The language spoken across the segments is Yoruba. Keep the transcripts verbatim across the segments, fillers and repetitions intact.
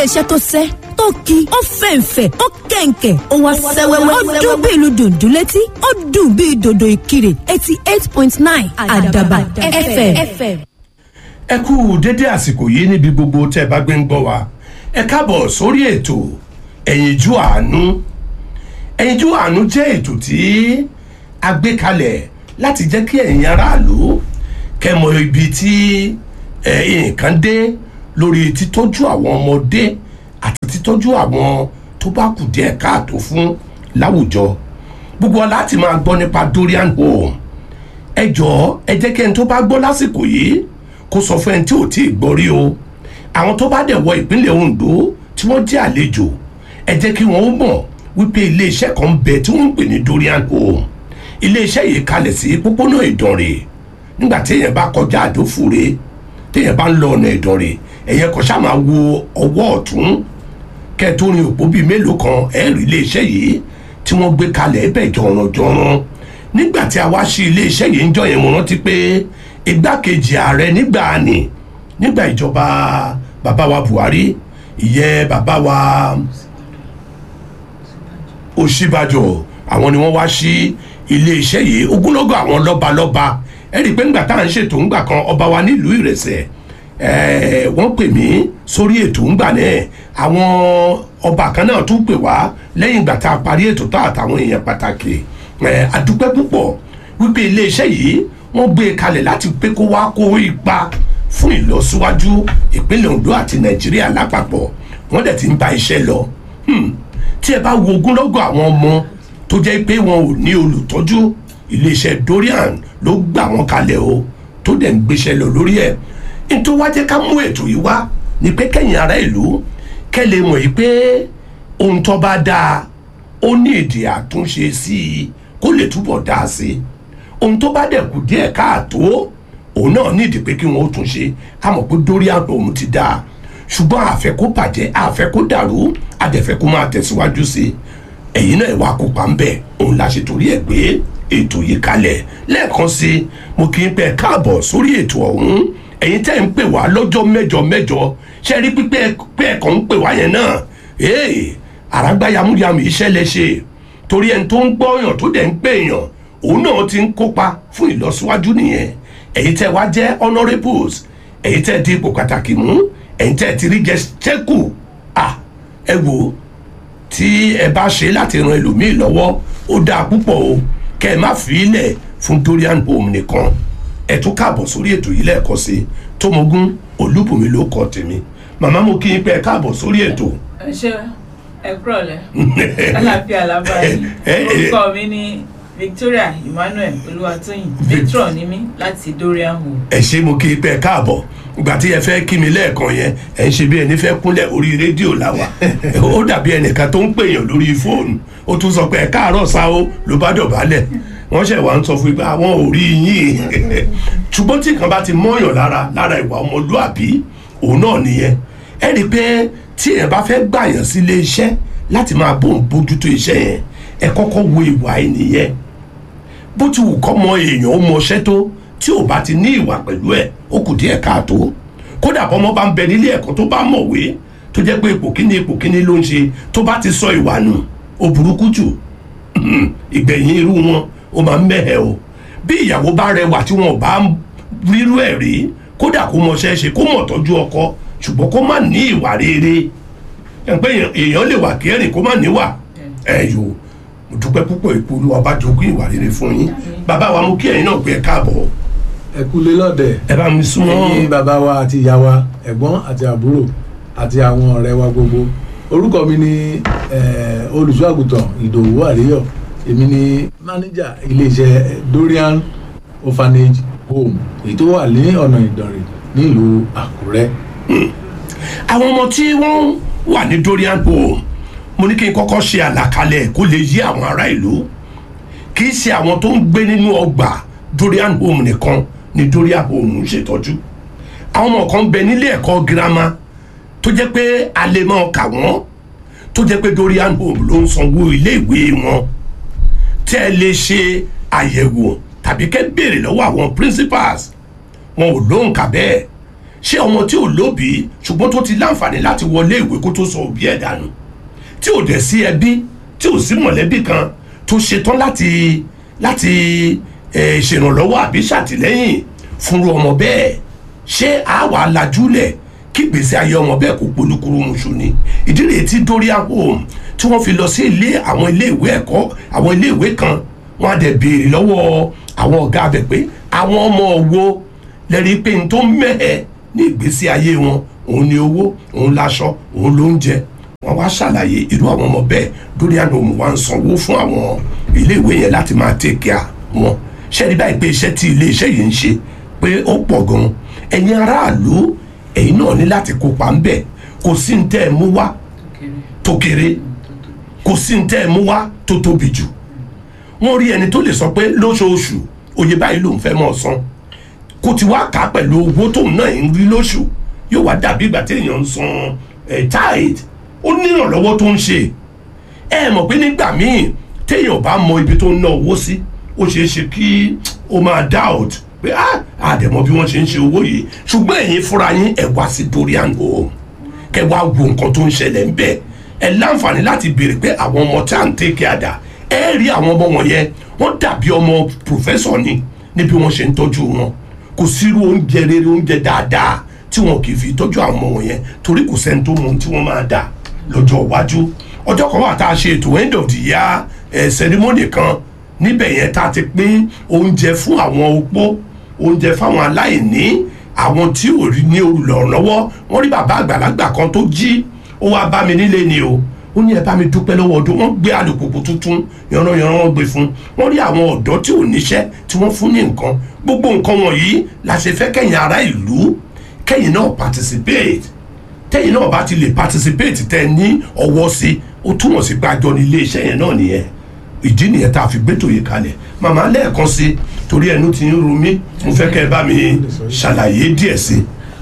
iléeṣẹ́ tó sẹ́ tó ki ó fẹ̀ǹfẹ̀ ó kẹ̀ǹkẹ̀ ó wá sẹ́wẹ́wẹ́ ó dún bí ìlú dùndún létí ó dùn bí dòdò ìkirè eighty eight point nine àdàbà f m. ẹ kú dédé àsìkò yìí níbi gbogbo tẹ́ ẹ bá gbé ń gbọ́ wa ẹ káàbọ̀ sórí ètò ẹ̀yinjú àánú. ẹ̀yinjú àánú jẹ́ ètò tí a gbé kalẹ̀ láti jẹ́ kí ẹ̀yin aráàlú kẹ́ mọ ibi tí nǹkan dé lórí títọ́jú àwọn ọmọdé àti títọ́jú àwọn tó bá kù díẹ̀ káàtó fún láwùjọ. gbogbo wa láti máa gbọ́ nípa Dorian Home. ẹ jọ̀ọ́ ẹ jẹ́ kí ẹni tó bá gbọ́ lásìkò yìí kó sọ fún ẹni tí ò tí ì gbọ́ rí o. àwọn tó bá dẹ̀ wọ ìpínlẹ̀ Ondo tí wọ́n jẹ́ àlejò ẹ jẹ́ kí wọ́n mọ̀ wípé iléeṣẹ́ kan ń bẹ tí wọ́n ń pè ní Dorian Home. iléeṣẹ́ yìí kalẹ̀ sí pópónà Ìdànrè. nígbà tí èèyàn bá kọjá Àdófùre téèyàn bá ń lọ ọ̀nà Ìdànrè ẹ̀yẹ kọ́ ṣáà máa wo ọwọ́ ọ̀tún kẹ́ẹ̀tó rin òpó bíi mélòó kan ẹ̀rí iléeṣẹ́ yìí tí wọ́n gbé kalẹ̀ ẹ̀bẹ̀ jọ̀rọ̀jọ̀rọ̀. nígbà tí a wá sí iléeṣẹ́ yìí ń jọ yẹn mo rántí pé igbákejì ààrẹ nígbà ni nígbà ìjọba bàbá wa Buhari ìyẹn bàbá wa Ọ̀ṣínbàjò àwọn ni wọ́n wá sí iléeṣẹ́ yìí ogúnlọ́gọ̀ àwọn lọ́balọ́ba ẹ rí i pé ńgbà tá à ń ṣètò ńgbà kan ọba wa nílùú Ìrẹsẹ̀ wọ́n pè mí sórí ètò ńgbà náà àwọn ọba kan náà tún pè wá lẹ́yìn ìgbà tá a parí ètò tó àtàwọn èèyàn pàtàkì àdúpẹ́ púpọ̀ wípé iléeṣẹ́ yìí wọ́n gbé e kalẹ̀ láti pé kó wá kó ipa fún ìlọsíwájú ìpínlẹ̀ Ondo àti Nàìjíríà lápapọ̀ wọ́n dẹ̀ ti ń ba iṣẹ́ lọ. tí ẹ bá wo ogúnlọ́gọ̀ àwọn ọmọ tó jẹ́ pé wọn ò ní olùtọ́jú iléeṣẹ́ Dorian ló gbà wọ́n kalẹ̀ o tó dẹ̀ ń gbéṣẹ́ lọ lórí ẹ̀. nítorí wá jẹ́ ká mú ètò yìí wá ni pé kẹ́yìn ará ìlú kẹ́ lè mọ̀ yìí pé ohun tó bá dáa ó ní èdè àtúnṣe sí i kó lè túbọ̀ dáa sí i ohun tó bá dẹ̀ kù díẹ̀ káàtó òun náà ní ìdí pé kí wọ́n ó tún ṣe ká mọ̀ pé Dorian Home ti dáa ṣùgbọ́n àfẹ́ kó bàjẹ́ àfẹ́ kó dàrú àdẹ̀fẹ́ kó máa tẹ̀síwájú sí i ẹ̀yin náà ìwà kópa ń bẹ̀ òun la ṣe torí ẹ̀ gbé ètò yìí kalẹ̀ lẹ́ẹ̀kan sí i mo kì í pẹ́ káàbọ̀ sórí ètò ọ̀hún ẹ̀yin tẹ́ ń pè wá lọ́jọ́ mẹ́jọ mẹ́jọ ṣe rí pípẹ́ pé ẹ̀kọ́ ń pè wá yẹn náà ee àràgbá yamuyamu iṣẹ́ lẹ ṣe torí ẹni tó ń gbọ́yàn tó dẹ̀ ń pè yàn òun náà ti ń kópa fún ìlọsíwájú nìyẹn ẹ̀yin tẹ́ wá jẹ́ honourables ẹ̀yin tẹ́ di ipò pàtàkì mú ẹ̀yin tẹ́ ti rí jẹ ṣẹ́kù à ẹ wò tí ẹ bá ṣe láti ran ẹlòmíì lọ́wọ́ ó dáa púpọ̀ o kẹ́ ẹ má fi ilẹ̀ fún Dorian Home nìkan ẹ tún káàbọ̀ sórí ètò yìí lẹ́ẹ̀kan sí Tómogún Olúbùnmi ló kọ tèmi màmá mo kí n pẹ́ káàbọ̀ sórí ètò. ẹ ṣe ẹ kúrọ̀lẹ́ aláfíà lábáyé orúkọ mi ní Victoria Emmanuel Olúwatóyìn Victor ní mí láti Dorian Home. ẹ ṣé mo kí n pẹ́ káàbọ̀ ìgbà tí ẹ fẹ́ kí mi lẹ́ẹ̀kan yẹn ẹ ń ṣe bí ẹni fẹ́ kúnlẹ̀ orí rédíò làwà ó dàbí ẹnìkan tó ń pèèyàn lórí fóònù ó tún sọ pé ẹ káàárọ̀ sá o ló bá dọ̀bálẹ̀ wọ́n ṣẹ̀ wá ń sọ fún mi pé àwọn ò rí yín ṣùgbọ́n tí nǹkan bá ti mọ́yàn lára lára ìwà ọmọlúàbí òun náà nìyẹn ẹ rí i pé tí èèyàn bá fẹ́ gbàyàn sí ilé iṣẹ́ láti máa bóun bójútó iṣẹ́ yẹn ẹ kọ́kọ́ wo ìwà ẹnìyẹn bó ti wù kọ́ mọ èèyàn ó mọṣẹ́ tó tí ò bá ti ní ìwà pẹ̀lú ẹ̀ ó kù díẹ̀ káàtó kódà bọ́mọ bá ń bẹ nílé ẹ̀kọ́ tó bá mọ̀wé tó jẹ́ pé ipò kíní ipò kíní ló ń ṣe tó bá ti sọ ìwà nù ó burúkú jù ìgbẹ̀yìn irú wọn ó máa ń mẹ́hẹ̀ o bí ìyàwó bá rẹwà tí wọn bá rírú ẹ̀ rí kódà kó mọṣẹ́ ṣe kó mọ̀ tọ́jú ọkọ ṣùgbọ́n kó má ní ìwà rere ẹ̀ pé èèyàn lè wà kẹrin kó má níwà ẹ̀ yòó mo dúpẹ́ púpọ̀ ipò Olúwa bá jogún ìwà rere fún yín bàbá wa mú kí ẹ̀yin náà gbé ẹ káàbọ̀. ẹ kú lé lọ́dẹ̀ ẹ bá mi súnmọ́ ẹ̀yin bàbá wa àti ìyá wa ẹ̀gbọ́n àti àbúrò àti àwọn ọ̀rẹ́ wa gbogbo orúkọ mi ni olùṣọ́ àgùntàn Ìdòwú Àríyọ̀ èmi ni mánéjà iléeṣẹ́ Dorian Orphanage Home èyí tó wà ní ọ̀nà Ìdànrè nílùú Àkúrẹ́. àwọn ọmọ tí wọ́n wà ní Dorian Home mo ní kí n kọ́kọ́ ṣe àlàkalẹ̀ kó lè yí àwọn ará ìlú kì í ṣe àwọn tó ń gbé nínú ọgbà Dorian Home nìkan ni Dorian Home ń ṣètọ́jú àwọn ọmọ kan bẹ nílé ẹ̀kọ́ girama tó jẹ́ pé a lè máa kà wọ́n tó jẹ́ pé Dorian Home ló ń sanwó ilé ìwé wọn tẹ́ ẹ lè ṣe àyẹ̀wò tàbí kẹ́ béèrè lọ́wọ́ àwọn principals wọn ò lóhùn kà bẹ́ẹ̀ ṣé ọmọ tí ò lóbìí ṣùgbọ́n tó ti láǹfààní láti wọlé ìwé kó tó sọ òbí ẹ̀ dànù tí ò dẹ̀ sí ẹbí tí ò sí mọ̀lẹ́bí kan tó ṣetán láti láti ẹ̀ ṣèrànlọ́wọ́ àbí ṣàtìlẹ́yìn fúnru ọmọ bẹ́ẹ̀ ṣé àwa lajúlẹ̀ kí gbèsè ayé ọmọ bẹ́ẹ̀ kó polúkúrú muṣu ni ìdí rèé tí Dorian Home tí wọ́n fi lọ sí ilé àwọn ilé ìwé ẹ̀kọ́ àwọn ilé ìwé kan wọ́n á dẹ̀ béèrè lọ́wọ́ àwọn ọ̀gá abẹ pé àwọn ọmọ wo lẹ́rìí pé n tó mẹ́ẹ̀ ní ìgbésí ayé wọn òun ni owó òun láṣọ òun lóúnjẹ wọ́n wá ṣàlàyé irú àwọn ọmọ bẹ́ẹ̀ Dorian Home wá ń sanwó fún àwọn ilé ìwé yẹn láti máa take care wọn ṣẹ́ni báyìí pé iṣẹ́ tí ilé iṣẹ́ yìí ń ṣe pé ó pọ̀ gan ẹ̀yin aráàlú ẹ̀yin náà ní láti kópa ń bẹ̀ kò sí ní tẹ́ ẹ mú wá tó kéré kò sí ní tẹ́ ẹ mú wá tó tóbi jù wọ́n rí ẹni tó lè sọ pé lóṣooṣù oye báyìí ló ń fẹ́ mọ́ san kó ti wá kà á pẹ̀lú owó tóun náà ń rí lóṣù yóò wá dàbí ìgbà téèyàn ń san ẹ̀ tithe ó nírànlọ́wọ́ tó ń ṣe ẹ mọ̀ pé nígbà míì téèyàn bá mọ ibi tó ń ná owó sí ó ṣeé ṣe kí ó máa doubt pé ah àdẹ̀mọ́ bí wọ́n ṣe ń ṣe owó yìí ṣùgbọ́n ẹ̀yin fúnra yín ẹ̀ wá sí Dorian Home kẹ́ wá wo nǹkan tó ń ṣẹlẹ̀ ń bẹ̀ ẹ̀ láǹfààní láti béèrè pé àwọn ọmọ tí à ń tẹ́kẹ̀ àdá ẹ̀ rí àwọn ọmọ wọn yẹn wọ́n dàbí ọmọ pòfẹ́sọ̀ ni níbi wọ́n ṣe ń tọ́jú wọn kò sírú oúnjẹ rere oúnjẹ dáadáa tí wọn kì í fi tọ́jú àwọn ọmọ wọn yẹn torí kò sẹ́ni tó mọ ohun tí wọ́n máa dà lọ́jọ́ iwájú ọjọ́ kan wà tá a ṣe ètò end of the year eh, ceremony kan níbẹ̀ yẹn tá a ti pín oúnjẹ fún àwọn opó oúnjẹ fáwọn aláìní àwọn tí ò rí ní olùrànlọ́wọ́ wọ́n rí bàbá àgbàlagbà kan tó jí ó wá bá mi nílé ni o ó ní ẹ bá mi dúpẹ́ lọ́wọ́ ọdún wọ́n gbé alùpùpù tuntun yanranyanran wọ́n gbé fún wọ́n rí àwọn ọ̀dọ́ tí ò níṣẹ́ tí wọ́n fún ní nǹkan gbogbo nǹkan wọ̀nyí la ṣe fẹ́ kẹ́yìn ará ìlú kẹ́yìn náà participate tẹ́yìn náà bá ti lè participate tẹ́ ní ọwọ́ sí ó túmọ̀ sí pé àjọ ní ilé iṣẹ́ yẹn náà nìyẹn ìdí nìyẹn tá a fi gbé tòye kalẹ̀ màmá lẹ́ẹ̀kan sí torí ẹnu ti ń ru mí mo fẹ́ kẹ́ ẹ bá mi ṣàlàyé díẹ̀ sí.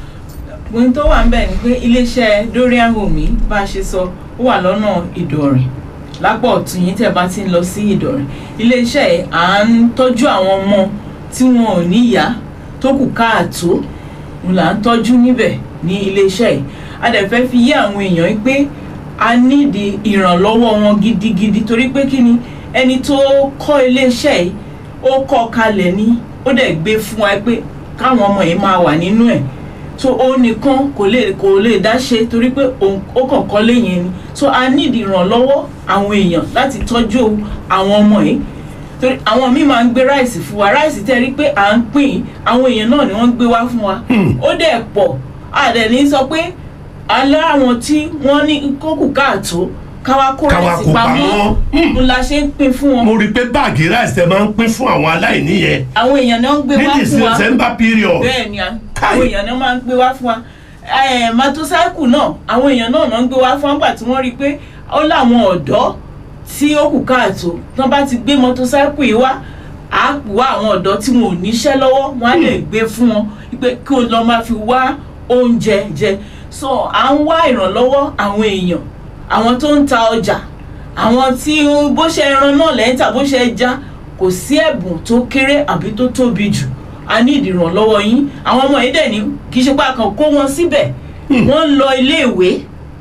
ohun tó wà ń bẹ̀ ni pé iléeṣẹ́ Dorian Home bá a ṣe sọ ó wà lọ́nà Ìdọ̀rìn lápò ọ̀tún yín tẹ́ bá ti ń lọ sí Ìdọ̀rìn iléeṣẹ́ yìí à ń tọ́jú àwọn ọmọ tí wọn ò ní ìyá tó kù káàtó là ń tọ́jú níbẹ̀ ní iléeṣẹ́ yìí a dẹ̀ fẹ́ fi yé àwọn èèyàn pé a nídìí ìrànlọ́wọ́ wọn gidigidi torí pé kí ni ẹni tó kọ́ iléeṣẹ́ yìí ó kọ́ kalẹ̀ ní ó dẹ̀ gbé fún wa pé káwọn ọmọ yìí máa wà nínú ẹ̀ so ó nìkan kò lè kò lè dá ṣe torí pé ó kàn kọ́ léyìn ni so a nídìí ìrànlọ́wọ́ àwọn èèyàn láti tọ́jú àwọn ọmọ yìí torí àwọn míì máa ń gbé ráìsì fún wa ráìsì tẹ́ rí pé à ń pín àwọn èèyàn náà ni wọ́n gbé wá fún wa ó dẹ̀ pọ̀ a dẹ̀ ní sọ pé alẹ́ àwọn tí wọ́n ní kókù káàtó káwa kó ráìsì pamọ́ ń la ṣe ń pín fún wọn. mo rí i pé báàgì ráìsì tẹ máa ń pín fún àwọn aláìní yẹn. àwọn èèyàn náà ń gbé wá fún wa ní December period. bẹ́ẹ̀ ni àwọn èèyàn náà máa ń gbé wá fún wa motorcycle náà àwọn èèyàn náà náà ń gbé wá fún wa nígbà tí wọ́n rí i pé ó láwọn ọ̀dọ́ tí ó kù káàtó tán bá ti gbé motorcycle yìí wá á wá àwọn ọ̀dọ́ tí wọn ò níṣẹ́ lọ́wọ́ wọn á lè gbé fún wọn pé kí wọn lọ máa fi wá oúnjẹ jẹ so à ń wá ìrànlọ́wọ́ àwọn èèyàn àwọn tó ń ta ọjà àwọn tí bó ṣe ẹran náà lẹ́yìn tà bó ṣe ẹja kò sí ẹ̀bùn tó kéré àbí tó tóbi jù a ní ìdìrànlọ́wọ́ yín àwọn ọmọ yìí dẹ̀ ní kì í ṣe pé a kàn kó wọn síbẹ̀ wọ́n ń lọ iléèwé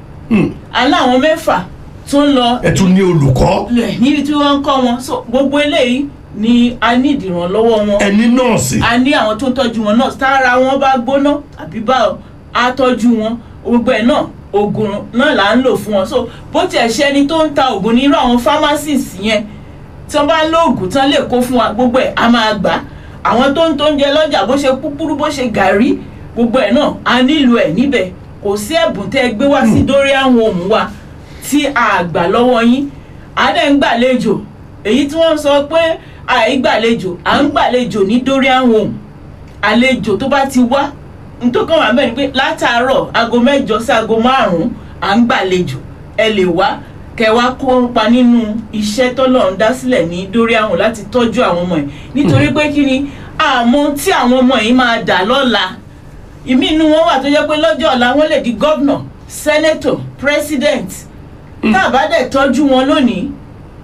aláwọn mẹ́fà tó ń lọ ẹ tún ní olùkọ́ níbi tí wọ́n ń kọ́ wọn so gbogbo eléyìí ni a ní ìdìrànlọ́wọ́ wọn ẹni nọ́ọ̀sì a ní àwọn tó ń tọ́jú wọn náà tára wọn bá gbóná àbí bá a tọ́jú wọn gbogbo ẹ̀ náà oògùn náà là ń lò fún wọn so bó tiẹ̀ ṣe ẹni tó ń ta oògùn ní irú àwọn pharmacies yẹn tí wọ́n bá ń lo oògùn tán lè kó fún wa gbogbo ẹ̀ a máa gbà àwọn tó ń tó ń jẹ lọ́jà bó ṣe púpúrú bó ṣe gàrí gbogbo ẹ̀ náà a nílò ẹ̀ níbẹ̀ kò sí ẹ̀bùn tẹ́ ẹ gbé wá sí Dorian Home wa tí a gbà lọ́wọ́ yín a dẹ̀ ń gbàlejò èyí tí wọ́n sọ pé àìgbàlejò à ń gbàlejò ní Dorian Home àlejò tó bá ti wá nítorí kan wà bẹ́ẹ̀ ni pé látàárọ̀ aago mẹ́jọ sí aago márùn-ún à ń gbàlejò ẹ lè wá kẹwàá kópa nínú iṣẹ́ tọ́lọ́run dá sílẹ̀ ní Dorian Home láti tọ́jú àwọn ọmọ ẹ̀ nítorí pé kí ni àmọ́ tí àwọn ọmọ yìí máa dà lọ́la ìmí inú wọn wà tó jẹ́ pé lọ́jọ́ ọ̀la wọ́n lè di governor senator president tá a bá dẹ̀ tọ́jú wọn lónìí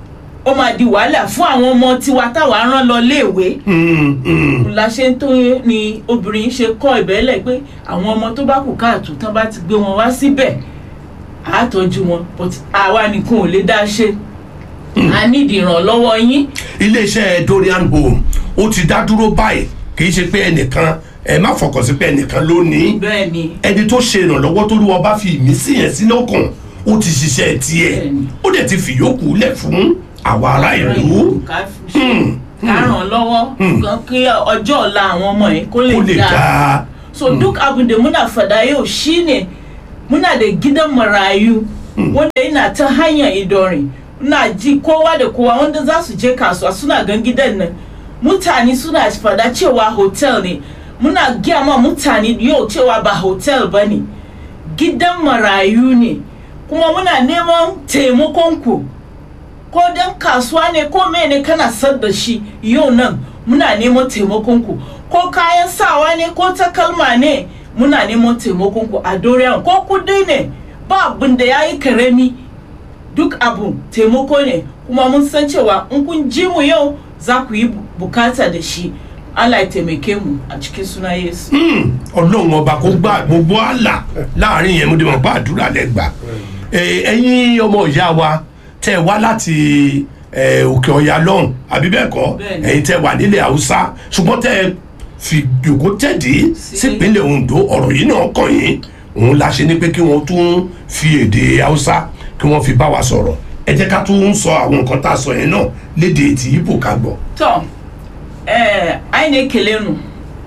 ó máa di wàhálà fún àwọn ọmọ tiwa táwa rán lọ léèwé. la ṣe ń tó ni obìnrin ṣe kọ́ ìbẹ́lẹ̀ pé àwọn ọmọ tó bá kù káàtó tán bá ti gbé wọn wá síbẹ̀ á tọ́jú wọn but àwa nìkan ò lè dá ṣe. a nídìí ìrànlọ́wọ́ yín. iléeṣẹ́ Dorian Home ó ti dá dúró báyìí kì í ṣe pé ẹnìkan ẹ má fọkàn sí pé ẹnìkan ló ní. bẹ́ẹ̀ni. ẹni tó ṣe ìrànlọ́wọ́ tó lù wọ́n bá fi ìmísí yẹn sí lọ́kàn ó ti ṣiṣẹ́ tiẹ̀ ó dẹ̀ ti fìyókù lẹ̀ fún àwa ará ìlú. ká ràn lọ́wọ́ kan kí ọjọ́ ọ̀la àwọn ọmọ yẹn kó lè dáa. so duk abin da muna fada yau shine muna da gidan marayu wanda yana ta hanyar Ilorin. Na ji kowa da kowa wanda za su je kasuwa suna gan gidan nan mutane suna fada cewa hotel ne. Muna gaya ma mutane yau cewa ba hotel ba ne, gidan marayu ne, kuma muna neman taimakon ku ko dan kasuwa ne ko mene kana sar da shi yau nan muna neman taimakon ku ko kayan sawa ne ko takalma ne muna neman taimakon ku a Dorian ko kudi ne ba abin da yayi karami duk abu taimako ne kuma mun san cewa in kun ji mu yau za ku yi bukata da shi. Allah ya taimake mu a cikin suna Yesu. Ọlọ́run ọba kó gbà gbogbo àlà láàrin yẹn mo dé mọ̀ bá àdúrà lẹ́gbà. Ẹ̀yin ọmọ ìyá wa tẹ́ wá láti òkè ọ̀yà lọ́hùn àbí bẹ́ẹ̀ kọ́ ẹ̀yin tẹ́ wà nílẹ̀ Haúsá ṣùgbọ́n tẹ́ fi yòókù tẹ̀dí sípínlẹ̀ Ondo ọ̀rọ̀ yìí náà kàn yín òun la ṣe ní pé kí wọ́n tún fi èdè Haúsá kí wọ́n fi bá wa sọ̀rọ̀ ẹ jẹ́ ká tún sọ àwọn nǹkan tá a sọ yẹn náà lédè tí Ìgbò ká gbọ́. Tọ́ ee anyị na-ekele unu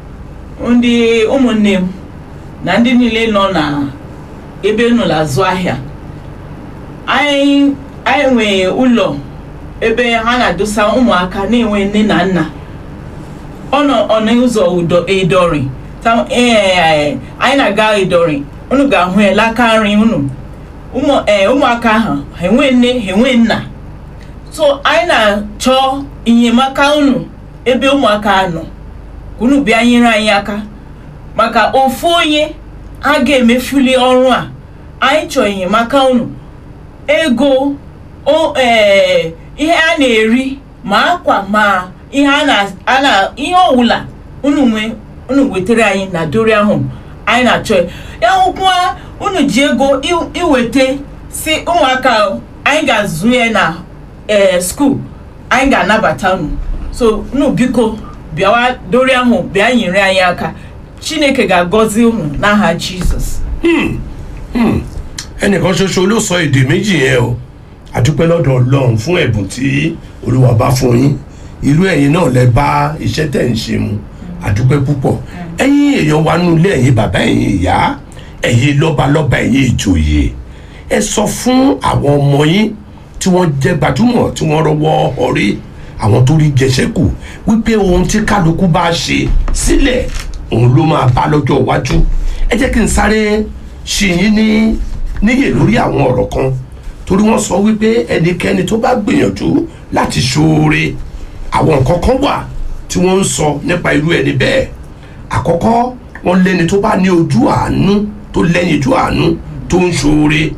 ndị ụmụnne m na ndị niile nọ na ebe unu na-azụ ahịa. anyị anyị nwere ụlọ ebe ha na-adosa ụmụaka na-enwe nne na nna ọnụ ụzọ Ilorin. anyị na-aga Ilorin unu ga-ahụ ya n'aka nri unu ụmụaka ahụ ha enwe nne ha enwe nna. so anyị na-achọ enyemaka unu ebe ụmụaka nọ unu bịa nyere anyị aka maka ofu onye a ga-emefuli ọrụ a. anyị chọrọ enyemaka unu ego ihe a na-eri ma akwa ma ihe a na ihe ọwụla unu nwe unu wetara anyị na Dorian Home. anyị na-achọ ya hụkwa unu ji ego iweta si ụmụaka anyị ga-azụ ya na school anyị ga-anabata unu. so unu biko bịawa Dorian Home bịa nyere anyị aka Chineke ga-agọzi unu n'aha Jizọs. ẹnìkan ṣoṣo ló sọ èdè méjì yẹn o àdúpẹ́ lọ́dọ̀ Ọlọ́run fún ẹ̀bùn tí Olúwa bá fún yín ìlú ẹ̀yin náà lẹ bá iṣẹ́ tẹ̀ ń ṣe mu àdúpẹ́ púpọ̀ ẹ̀yin èèyàn wa nínú ilé ẹ̀yin bàbá ẹ̀yin ìyá ẹ̀yin lọ́balọ́ba ẹ̀yin ìjòyè ẹ sọ fún àwọn ọmọ yín tí wọ́n jẹ́ gbajúmọ̀ tí wọ́n rọwọ́ ọ̀rí àwọn tó rí jẹsẹ́kù wípé ohun tí kálukú bá ṣe sílẹ̀ òun ló máa bá lọ́jọ́ iwájú. ẹ jẹ́ kí n sáré ṣì yín ní níyè lórí àwọn ọ̀rọ̀ kan torí wọ́n sọ wípé ẹnikẹ́ni tó bá gbìyànjú láti ṣoore àwọn nǹkan kan wà tí wọ́n ń sọ nípa irú ẹni bẹ́ẹ̀. àkọ́kọ́ wọ́n lẹ́ni tó bá ní ojú àánú tó lẹ́yìn ojú àánú tó ń ṣoore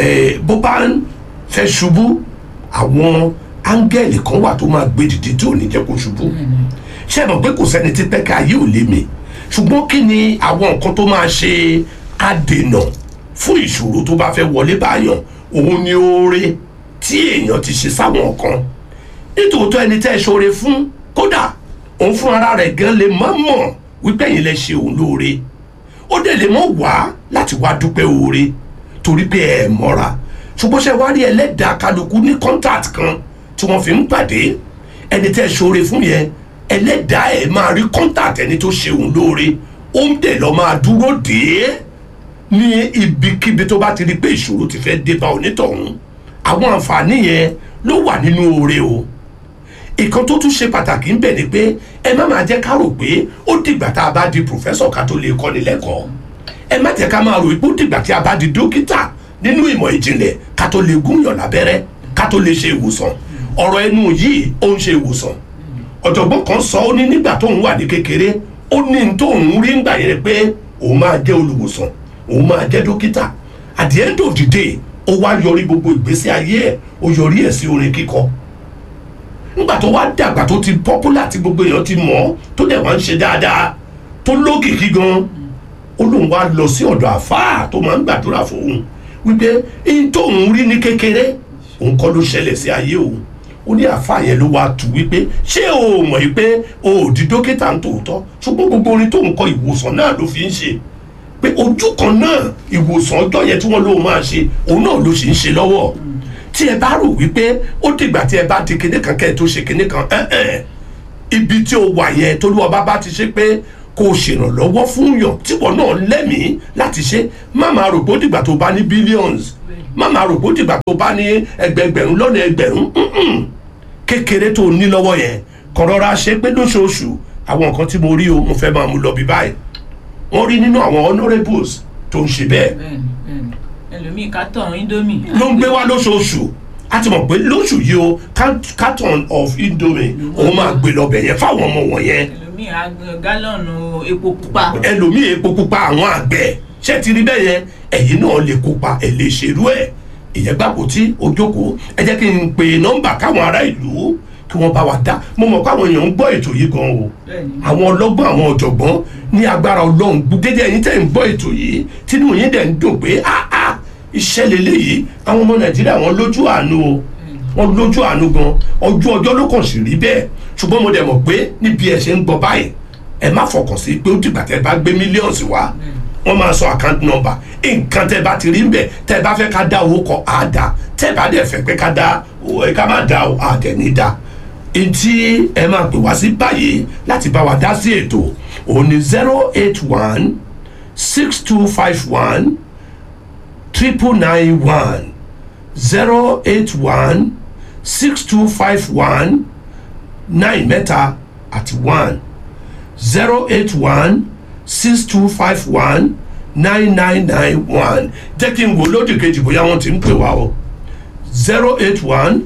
bó bá ń fẹ́ ṣubú àwọn áńgẹ́lì kan wà tó máa gbé dìde tí ò ní jẹ́ kó ṣubú. ṣé ẹ mọ̀ pé kò sẹ́ni tí pẹ́ka ayé ò lè mì ṣùgbọ́n kí ni àwọn nǹkan tó máa ṣe àdènà fún ìṣòro tó bá fẹ́ wọlé báyàn òun ni oore tí èèyàn ti ṣe sáwọn kan. nítòótọ́ ẹni tẹ́ ẹ ṣoore fún kódà òun fún ara rẹ̀ gan lè má mọ̀ wípé ẹ̀yin lẹ ṣe òun lóore ó dẹ̀ lè mọ̀ wá láti wá dúpẹ́ oore torí pé ẹ mọ́ra ṣùgbọ́n ṣe wá rí ẹlẹ́dàá kálukú ní contact kan tí wọ́n fi ń pàdé ẹni tẹ́ ṣoore fún yẹn ẹlẹ́dàá ẹ̀ máa rí contact ẹni tó ṣe òun lóore ó ń dẹ̀ lọ́ máa dúró dé ní ibikíbi tó bá ti rí pé ìṣòro ti fẹ́ dé bá onítọ̀hún. àwọn àǹfààní yẹn ló wà nínú oore o. ìkan tó tún ṣe pàtàkì ń bẹ ni pé ẹ má máa jẹ́ ká rò pé ó dìgbà tá a bá di professor ká tó lè kọ́ni lẹ́kọ̀ọ́. ẹ má jẹ́ ká máa rò pé ó dìgbà tí a bá di dókítà nínú ìmọ̀ ìjìnlẹ̀ ká tó lè gúnyàn lábẹ́rẹ́ ká tó lè ṣe ìwòsàn. ọ̀rọ̀ ẹnu yìí ó ń ṣe ìwòsàn. ọ̀jọ̀gbọ́n kan sọ ó ní nígbà tóun wà ní kékeré ó ní tóun rí ńgbà yẹn pé òun máa jẹ́ olùwòsàn òun máa jẹ́ dókítà. at the end of the day ó wá yọrí gbogbo ìgbésí ayé ẹ̀ ó yọrí ẹ̀ sí orin kíkọ. nígbà tó wá dàgbà tó ti popular tí gbogbo èèyàn ti mọ̀ tó dẹ̀ wá ń ṣe dáadáa tó lókìkí gan ó lóun wá lọ sí ọ̀dọ̀ àfáà tó máa ń gbàdúrà fóun wípé ihun tóun rí ní kékeré òun kọ́ ló ṣẹlẹ̀ sí ayé òun ó ní àfáà yẹn ló wá tù wípé ṣé o mọ̀ wípé o ò di dókítà ń tòótọ́ ṣùgbọ́n gbogbo orin tóun kọ ìwòsàn náà ló fi ń ṣe pé ojú kan náà ìwòsàn ọjọ́ yẹn tí wọ́n lóun máa ṣe òun náà ló sì ń ṣe lọ́wọ́ tí ẹ bá rò wípé ó dìgbà tí ẹ bá di kinní kan kẹ́ ẹ tó ṣe kinní kan ẹ̀ẹ́n ibi tí o wà yẹn tolúwa bá ti ṣe pé kó o ṣèrànlọ́wọ́ fún yàn tí wọn náà lẹ́mìí láti ṣe má máa rò pé ó dìgbà tó bá ní billions má máa rò pé ó dìgbà tó bá ní ẹgbẹgbẹ̀rún lọ́nà ẹgbẹ̀rún kékeré tó ní lọ́wọ́ yẹn kàn rọra ṣe pé lóṣooṣù àwọn nǹkan tí mo rí o mo fẹ́ máa mú lọ bí báyìí wọ́n rí nínú àwọn honourables tó ń ṣe bẹ́ẹ̀. ẹlòmíì carton indomie. ló ń gbé wá lóṣooṣù a ti mọ̀ pé lóṣù yìí o carton of indomie òun máa gbé lọ bẹ̀ yẹn fáwọn ọmọ wọn yẹn. ẹlòmíì gálọ̀nù epo pupa. ẹlòmíì epo pupa àwọn àgbẹ̀ ṣé ti rí bẹ́ẹ̀ yẹn ẹ̀yin náà lè kópa ẹ̀ lè ṣerú ẹ̀ ìyẹn gbàgbọ́ tí o jókòó ẹ jẹ́ kí n pe nọ́mbà káwọn ará ìlú kí wọ́n bá wa dá mo mọ̀ pé àwọn èèyàn ń gbọ́ ètò yìí gan o àwọn ọlọ́gbọ́n àwọn ọ̀jọ̀gbọ́n ní agbára ọlọ́run dédé ẹ̀yin tẹ́ ń gbọ́ ètò yìí tínú yín dẹ̀ ń dùn pé ah ah iṣẹ́ lélẹ́yìí àwọn ọmọ nàìjíríà wọn lójú àánú o wọn lójú àánú gan ọjọ́ ọjọ́ ló kàn sí rí bẹ́ẹ̀ ṣùgbọ́n mo dẹ̀ mọ̀ pé níbi ẹ̀ ṣe ń gbọ́ báyìí ẹ má fọkàn sí pé ó dìgbà tẹ́ bá gbé mílíọ̀nsì wá wọ́n máa sọ account number nǹkan tẹ́ bá ti rí ń bẹ̀ tẹ́ bá fẹ́ ká dá owó kọ àdá tẹ́ bá dẹ̀ fẹ́ pé ká dá ká má dá o àdẹ̀ ní dá ntí ẹ máa pè wá sí báyìí láti bá wa dá sí ètò òun ni zero eight one six two five one triple nine one zero eight one six two five one nine mẹ́ta àti one zero eight one six two five one nine nine nine one jẹ́ kí n wò lódì kejì bóyá wọ́n ti ń pè wá o zero eight one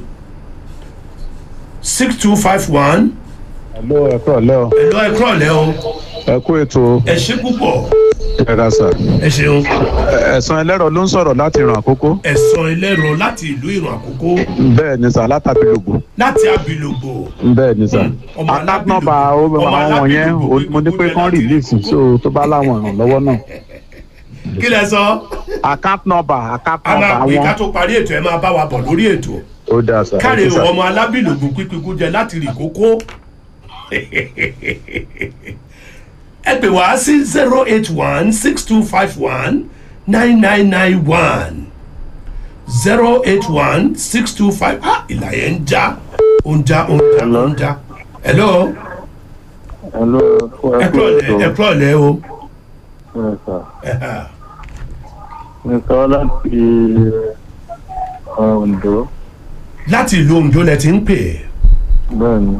six two five one. hello ẹ kúrọ̀ lẹ́ o. hello ẹ kúrọ̀ lẹ́ o. ẹ kú ètò. ẹ ṣé púpọ̀. ẹ ra sà. ẹ ṣeun. ẹ̀sán ẹlẹ́rọ ló ń sọ̀rọ̀ láti ìràn àkókò. ẹ̀sán ẹlẹ́rọ láti ìlú ìràn àkókò. bẹ́ẹ̀ ni sà láti abilogbo. láti abilogbo. bẹ́ẹ̀ ni sà. account number àwọn yẹn mo ní pé kán release so tó bá láwọn ìrànlọ́wọ́ náà. kí lẹ sọ. account number account number àwọn. àwọn. ká tó parí ètò ẹ máa bá wa bọ̀ lórí ètò. ó dáa sà. káre ọmọ alábìlògùn pípínkú jẹ láti rí kókó ẹ pè wá sí zero eight one six two five one nine nine nine one zero eight one six two five ah ìlà yẹn ń já ó ń já ó ń já ó ń já hello. hello ẹ kúrọ̀lẹ́ ẹ kúrọ̀lẹ́ o. mi sọ láti Ondo. láti ìlú Ondo lẹ ti ń pè. bẹ́ẹ̀ni.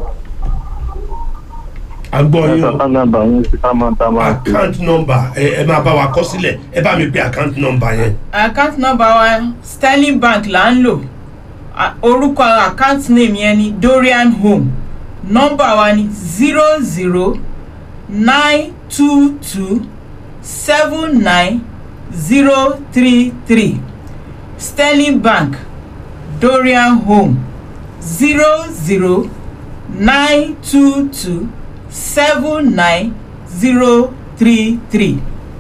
a gbọ́ yín o. account number yín sí ká máa ta máa fi. account number ẹ ẹ máa bá wa kọ sílẹ̀ ẹ bá mi pè account number yẹn. account number wa Sterling Bank là ń lò orúkọ account name yẹn ni Dorian Home number wa ni zero zero nine two two seven nine zero three three Sterling Bank Dorian Home zero zero nine two two seven nine zero three three.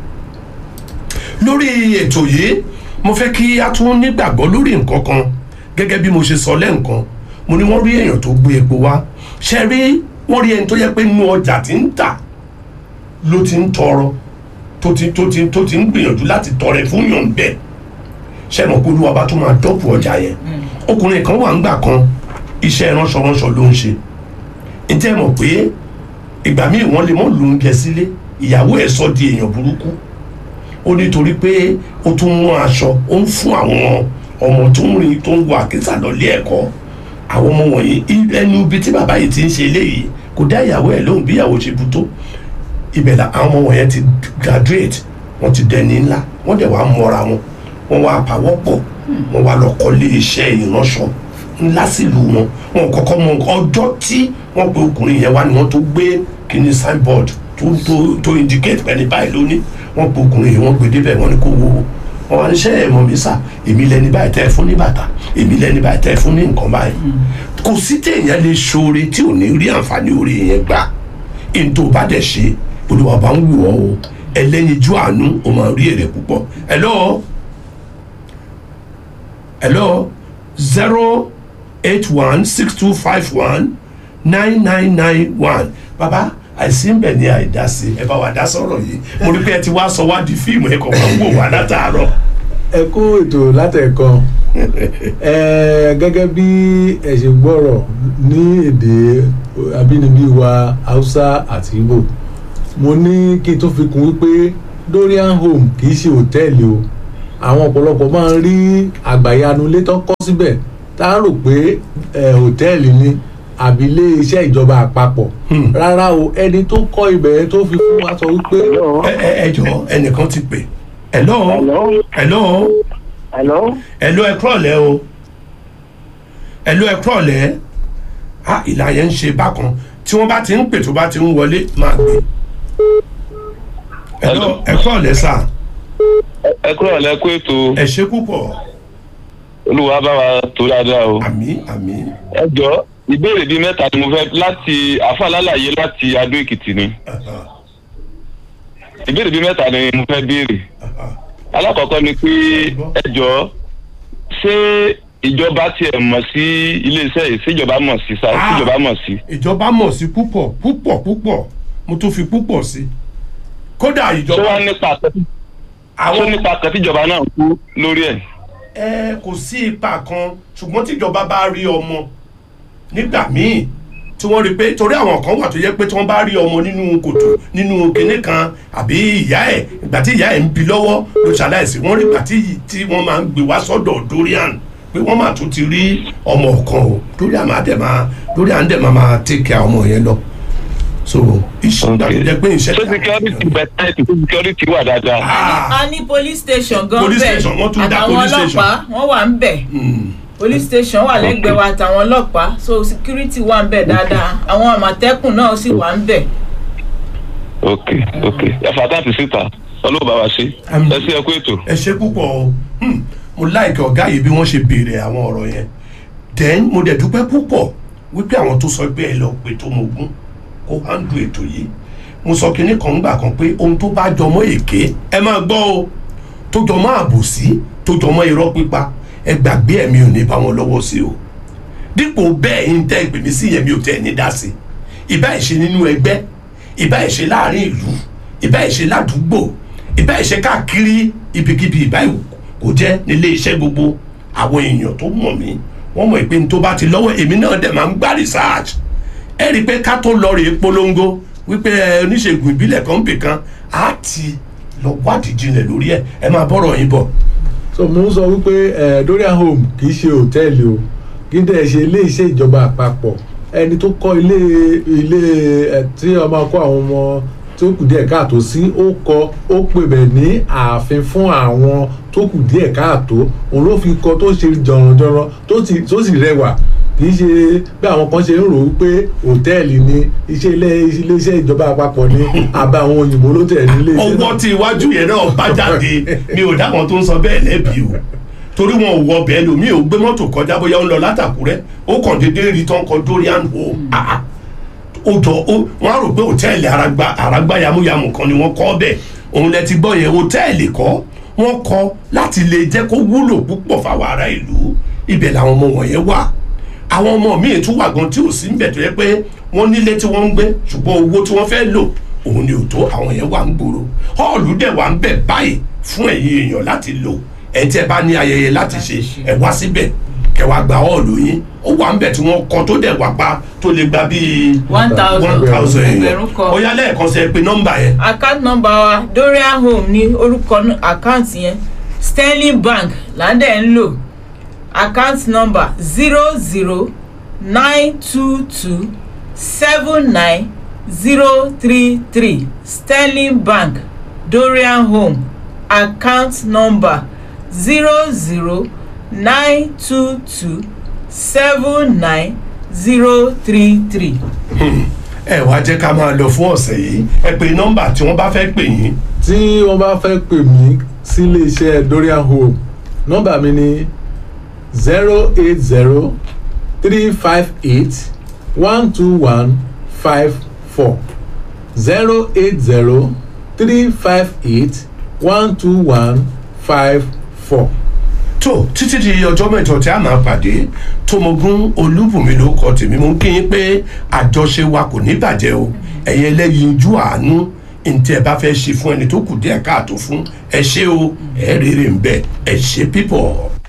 lórí ètò yìí mo fẹ́ kí a tún nígbàgbọ́ lórí nǹkan kan gẹ́gẹ́ bí mo ṣe sọ lẹ́ǹkan mo ní wọ́n rí èèyàn tó gbé epo wá ṣe rí wọ́n rí ẹni tó yẹ pé inú ọjà tí ń tà ló ti ń tọrọ tó ti tó ti tó ti ń gbìyànjú láti tọrẹ fún yàn bẹ́ẹ̀ ṣe mọ̀ pé olúwa bá tún máa dọ́pù ọjà yẹn ọkùnrin kan wà ńgbà kan iṣẹ́ ránṣọránṣọ ló ń ṣe ǹjẹ́ mọ̀ pé ìgbà míì wọ́n lè mọ́ lu oúnjẹ sílé ìyàwó ẹ̀ sọ di èèyàn burúkú ó nítorí pé ó tún rán aṣọ ó ń fún àwọn ọmọ tó ń rìn tó ń wọ àkísà lọlé ẹ̀kọ́ àwọn ọmọ wọ̀nyí ẹnu ibi tí bàbá yìí ti ń ṣe eléyìí kò dá ìyàwó ẹ̀ lóhùn bí ìyàwó ṣe bu tó ibẹ̀ la àwọn ọmọ wọ̀nyẹn ti graduate wọ́n ti dẹni ńlá wọ́n dẹ̀ wá mọ́ra wọn wọ́n wá pàwọ́pọ̀ wọ́n wá lọ kọ́lé iṣẹ́ ìránṣọ ńlá sílùú wọn wọn kọ́kọ́ mọ ọjọ́ tí wọ́n pe ọkùnrin yẹn wá ni wọ́n tó gbé kíní signboard tó tó tó indicate pẹ̀lú báyìí lónìí wọ́n pe ọkùnrin yẹn wọ́n gbé débẹ̀ wọ́n ní kó wo wọ́n wá níṣẹ́ ẹ̀ mọ̀ mí sà èmi lẹni báyìí tẹ́ ẹ fún ní bàtà èmi lẹni báyìí tẹ́ ẹ fún ní nǹkan báyìí kò sí téèyàn lè ṣoore tí ò ní rí àǹfààní oore yẹn gbà ntò bá dẹ̀ ṣe olúwa bá ń wù ọ́ o ẹlẹ́yinjú àánú o máa rí èrè púpọ̀. hello hello zero eight one six two five one nine nine nine one baba àìsí ń bẹ̀ ní àìdásí ẹ bá wa dá sọ̀rọ̀ yìí mo rí pé ẹ ti wá sọ wá di fíìmù ẹ kọ̀ọ̀kan wò wá látàárọ̀. ẹ kú ètò látẹ̀kan gẹ́gẹ́ bí ẹ ṣe gbọ́rọ̀ ní èdè abínibí wa Hausa àti Igbo mo ní kí n tó fi kún wípé Dorian Home kì í ṣe hòtẹ́ẹ̀lì o àwọn ọ̀pọ̀lọpọ̀ máa ń rí àgbàyanu ilé tó kọ́ síbẹ̀ tá a rò pé hòtẹ́ẹ̀lì ni àbí ilé iṣẹ́ ìjọba àpapọ̀ rárá o ẹni tó kọ́ ibẹ̀ tó fi fún wa sọ wípé. ẹ ẹ jọ ẹnìkan ti pè hello hello hello hello ẹ kúrọ̀lẹ́ o hello ẹ kúrọ̀lẹ́ ah ìlà yẹn ń ṣe bákan tí wọ́n bá ti ń pè tó bá ti ń wọlé máa gbé hello ẹ kúrọ̀lẹ́ sà. ẹ kúrọ̀lẹ́ kú ètò. ẹ ṣé púpọ̀. olúwa bá wa tó dáadáa o. àmín àmín. ẹ jọ ìbéèrè bíi mẹ́ta ni mo fẹ́ láti àfàlálàyé láti Adó Èkìtì ni. ìbéèrè bíi mẹ́ta ni mo fẹ́ béèrè. alákọ̀ọ́kọ́ ni pé ẹ jọ ṣé ìjọba tiẹ̀ mọ̀ sí iléeṣẹ́ yìí síjọba mọ̀ sí sa síjọba mọ̀ sí. ìjọba mọ̀ sí púpọ̀ púpọ̀ púpọ̀ mo tún fi púpọ̀ sí. kódà ìjọba. ṣé wàá nípa ṣé nípa kan tíjọba náà kú lórí ẹ̀. ẹ kò sí ipa kan ṣùgbọ́n tíjọba bá rí ọmọ nígbà míì tí wọ́n rí pé torí àwọn kan wà tó yẹ pé tí wọ́n bá rí ọmọ nínú kòtò nínú kinní kan àbí ìyá ẹ̀ ìgbà tí ìyá ẹ̀ ń bi lọ́wọ́ ló ṣaláìsí wọ́n rí ìgbà tí wọ́n máa ń gbé wá sọ́dọ̀ Dorian pé wọ́n máa tún ti rí ọmọ kan o Dorian máa dẹ̀ máa Dorian dẹ̀ máa máa take care ọmọ yẹn lọ so iṣẹ́ ìgbà tó jẹ́ pé iṣẹ́ so security better so security wà dáadáa. a ní police station gan police bẹ́ẹ̀ station wọ́n tún dá àtàwọn police station ọlọ́pàá wọ́n wà ń bẹ̀ police station wà lẹ́gbẹ̀ẹ́ wa àtàwọn ọlọ́pàá so security wà ń bẹ̀ dáadáa àwọn àmọ̀tẹ́kùn náà sì wà ń bẹ̀. ok ok ẹ̀fà tá a ti síta ọlọ́ọ̀bá wa ṣe ẹ sí ẹkú ètò. ẹ ṣe púpọ̀ o mo láìkẹ́ ọ̀gá yìí bí wọ́n ṣe béèrè àwọn ọ̀rọ̀ yẹn then mo dẹ̀ dúpẹ́ púpọ̀ wípé àwọn tó sọ pé ẹ lọ pé tó mo gún kó handle ètò yìí mo sọ kinní kan gbà kan pé ohun tó bá jọmọ́ èké ẹ máa gbọ́ o tó jọmọ́ àbòsí tó jọmọ́ irọ́ pípa ẹ gbàgbé ẹ̀mí ò ní bá wọn lọ́wọ́ sí o dípò bẹ́ẹ̀ ń tẹ́ ìpè mí sí yẹn mi ò tẹ́ ẹ̀ ní dá sí ìbá ẹ̀ ṣe nínú ẹgbẹ́ ìbá ẹ̀ ṣe láàrin ìlú ìbá ẹ̀ ṣe ládùúgbò ìbá ẹ̀ ṣe káàkiri ibikíbi ìbá ẹ̀ kò jẹ́ nílé iṣẹ́ gbogbo àwọn èèyàn tó mọ̀ mí wọ́n mọ̀ pé n tó bá ti lọ́wọ́ èmi náà dẹ̀ máa ń gbá research ẹ rí i pé ká tó lọ rèé polongo wípé oníṣègùn ìbílẹ̀ kan bì kan á ti lọ wádìí jinlẹ̀ lórí ẹ̀ ẹ máa bọ́rọ̀ yín bọ̀. so mo ń sọ wípé eh, Dorian Home kì í ṣe hòtẹ́ẹ̀lì o kì í dẹ̀ ṣe ilé iṣẹ́ ìjọba àpapọ̀ ẹni tó kọ́ ilé ilé ẹ̀ tí ọmọ kọ́ àwọn ọmọ tó kù díẹ̀ káàtó sí ó kọ́ ó pè bẹ̀ ní ààfin fún àwọn tó kù díẹ̀ káàtó òun ló fi kọ́ tó ṣe jọ̀rọ̀jọ̀rọ̀ tó sì rẹwà kì í ṣe bí àwọn kan ṣe ń rò ó pé hòtẹ́ẹ̀lì ni iṣẹ́ ilé iléeṣẹ́ ìjọba àpapọ̀ ni àbá àwọn òyìnbó ló tẹ̀ ní ilé iṣẹ́ náà. ọwọ́ tí iwájú yẹn náà bá jáde mi ò dáwọn tó ń sọ bẹ́ẹ̀ lẹ́bi o torí wọn ò wọ bẹ́ẹ̀ lómi ò gbé mọ́tò kọjá bóyá ó ń lọ látàkúrẹ́ ó kàn déédéé rí tán kọ Dorian Home ó jọ wọn á rò pé hòtẹ́ẹ̀lì àràgbá yamuyamu kan ni wọ́n kọ́ bẹ́ẹ̀ òun lẹ ti gbọ́ yẹn hòtẹ́ẹ̀lì kọ́ wọ́n kọ́ láti lè jẹ́ kó wúlò púpọ̀ fáwọn ará ìlú ibẹ̀ làwọn ọmọ wọ̀nyẹn wà àwọn ọmọ míì tún wà gan tí ò sí ń bẹ̀ tó yẹ pé wọ́n nílé tí wọ́n ń gbé ṣùgbọ́n owó tí wọ́n fẹ́ lò òun ni ò tó àwọn yẹn wà ń gbòòrò họ́ọ̀lù dẹ̀ wà ń bẹ̀ báyìí fún ẹ̀yin èèyàn láti lò ẹ̀ tí ẹ bá ní ayẹyẹ láti ṣe ẹ wá síbẹ̀ kẹ wá gba họ́ọ̀lù yín ó wà ń bẹ̀ tí wọ́n kọ́ tó dẹ̀ wà pa tó lè gba bíi one thousand èèyàn ó yá lẹ́ẹ̀kan sí ẹ pé nọ́mbà yẹn. account number wa Dorian Home ní orúkọ àkáǹtì yẹn Sterling Bank ládẹ̀ ń lò account number zero zero nine two two seven nine zero three three Sterling Bank Dorian Home account number zero zero nine two two seven nine zero three three. ẹ wá jẹ́ ká máa lọ fún ọ̀sẹ̀ yìí ẹ pè nọ́mbà tí wọ́n bá fẹ́ pè yín. tí wọ́n bá fẹ́ pè mí sí iléeṣẹ́ Dorian Home nọ́mbà mi ni zero eight zero three five eight one two one five four zero eight zero three five eight one two one five four. tó títí di ọjọ́ mẹ́jọ tí a máa pàdé Tómogún Olúbùnmi ló kọ tèmi mo ń kí yín pé àjọṣe wa kò ní bàjẹ́ o ẹ̀yin ẹlẹ́yinjú àánú ntí ẹ bá fẹ́ ṣe fún ẹni tó kù díẹ̀ káàtó fún ẹ ṣé o ẹ rere ń bẹ ẹ ṣé pípọ̀.